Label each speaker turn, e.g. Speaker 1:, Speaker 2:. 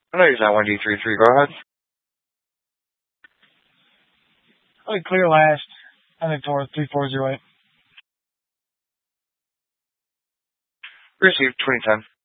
Speaker 1: I know you're 1D33. Go ahead.
Speaker 2: Clear last. I think 3408.
Speaker 1: Received 2010.